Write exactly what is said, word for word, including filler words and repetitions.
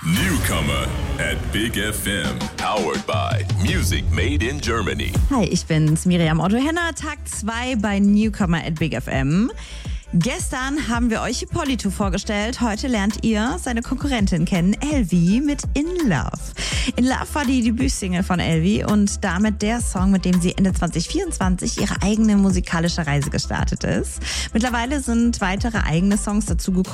Newcomer at Big F M. Powered by Music Made in Germany. Hi, ich bin's, Miriam Otto-Henner, Tag zwei bei Newcomer at Big F M. Gestern haben wir euch Hippolyto vorgestellt. Heute lernt ihr seine Konkurrentin kennen, Elvi mit In Love. In Love war die Debütsingle von Elvi und damit der Song, mit dem sie Ende zwanzig vierundzwanzig ihre eigene musikalische Reise gestartet ist. Mittlerweile sind weitere eigene Songs dazu gekommen.